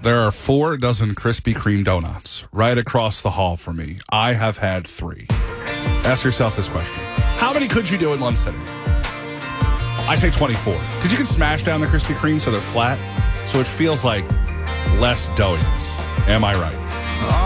There are 4 dozen Krispy Kreme donuts right across the hall from me. I have had 3. Ask yourself this question. How many could you do in one sitting? I say 24. Because you can smash down the Krispy Kreme so they're flat, so it feels like less doughiness. Am I right?